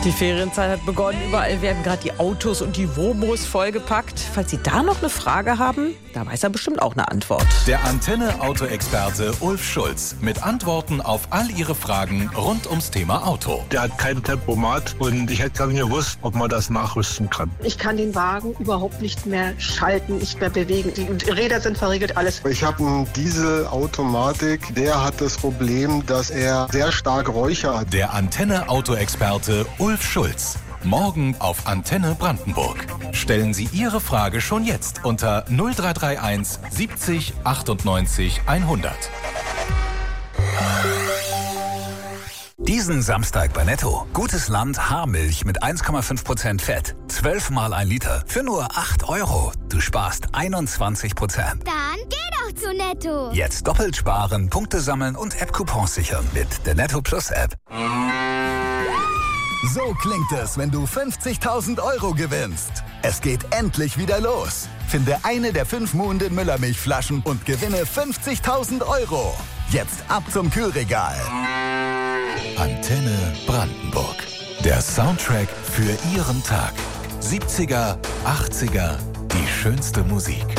Die Ferienzeit hat begonnen. Überall werden gerade die Autos und die Womos vollgepackt. Falls Sie da noch eine Frage haben, da weiß er bestimmt auch eine Antwort. Der Antenne-Auto-Experte Ulf Schulz mit Antworten auf all Ihre Fragen rund ums Thema Auto. Der hat kein Tempomat und ich hätte gerne gewusst, ob man das nachrüsten kann. Ich kann den Wagen überhaupt nicht mehr schalten, nicht mehr bewegen. Die Räder sind verriegelt, alles. Ich habe einen Dieselautomatik, der hat das Problem, dass er sehr stark Räucher hat. Der Antenne-Auto-Experte Ulf Schulz. Morgen auf Antenne Brandenburg. Stellen Sie Ihre Frage schon jetzt unter 0331 70 98 100. Diesen Samstag bei Netto. Gutes Land Haarmilch mit 1,5% Fett. 12 mal 1 Liter für nur 8 €. Du sparst 21%. Dann geh doch zu Netto. Jetzt doppelt sparen, Punkte sammeln und App-Coupons sichern mit der Netto Plus App. So klingt es, wenn du 50.000 € gewinnst. Es geht endlich wieder los. Finde eine der 5 Muhnden Müllermilchflaschen und gewinne 50.000 €. Jetzt ab zum Kühlregal. Antenne Brandenburg. Der Soundtrack für Ihren Tag. 70er, 80er, die schönste Musik.